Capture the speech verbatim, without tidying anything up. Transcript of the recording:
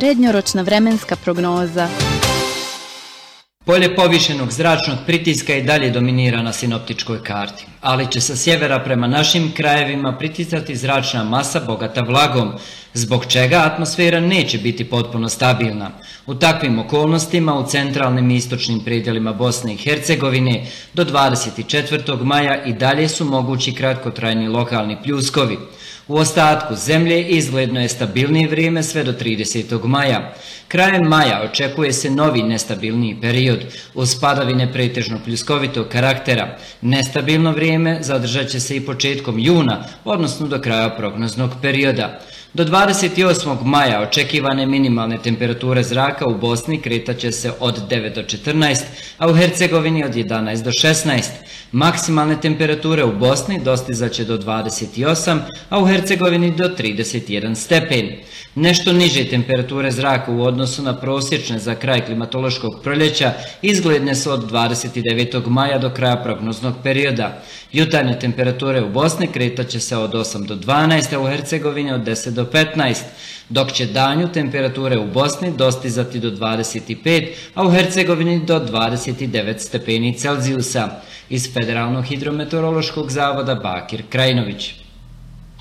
Srednjoročna vremenska prognoza. Polje povišenog zračnog pritiska i dalje dominira na sinoptičkoj karti, ali će sa sjevera prema našim krajevima priticati zračna masa bogata vlagom, zbog čega atmosfera neće biti potpuno stabilna. U takvim okolnostima u centralnim i istočnim predjelima Bosne i Hercegovine do dvadeset četvrtog maja i dalje su mogući kratkotrajni lokalni pljuskovi. U ostatku zemlje izgledno je stabilnije vrijeme sve do tridesetog maja. Krajem maja očekuje se novi nestabilniji period, uz padavine pretežno pljuskovitog karaktera. Nestabilno vrijeme zadržat će se i početkom juna, odnosno do kraja prognoznog perioda. Do dvadeset osmog maja očekivane minimalne temperature zraka u Bosni kretat će se od devet do četrnaest, a u Hercegovini od jedanaest do šesnaest. Maksimalne temperature u Bosni dostizat će do dvadeset osam, a u Hercegovini do trideset jedan stepen. Nešto niže temperature zraka u odnosu na prosječne za kraj klimatološkog proljeća izgledne su od dvadeset devetog maja do kraja prognoznog perioda. Jutarnje temperature u Bosni kretat će se od osam do dvanaest, a u Hercegovini od deset do petnaest, dok će danju temperature u Bosni dostizati do dvadeset pet, a u Hercegovini do dvadeset devet stepeni Celzijusa. Iz Federalnog hidrometeorološkog zavoda Bakir Krajinović.